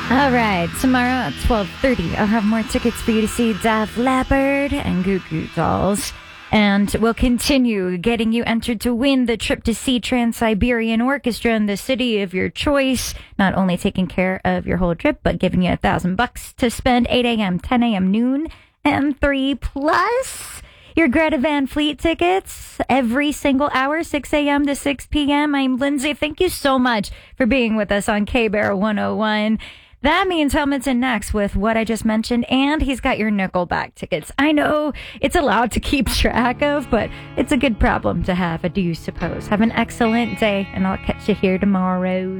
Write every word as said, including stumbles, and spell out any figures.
All right, tomorrow at twelve thirty, I'll have more tickets for you to see Def Leppard and Goo Goo Dolls. And we'll continue getting you entered to win the trip to see Trans-Siberian Orchestra in the city of your choice. Not only taking care of your whole trip, but giving you a thousand bucks to spend eight a.m., ten a.m., noon, and three plus. Your Greta Van Fleet tickets every single hour, six a.m. to six p.m. I'm Lindsay. Thank you so much for being with us on K-Bear one oh one. That means Helmets and Necks with what I just mentioned, and he's got your Nickelback tickets. I know it's a lot to keep track of, but it's a good problem to have, do you suppose? Have an excellent day, and I'll catch you here tomorrow.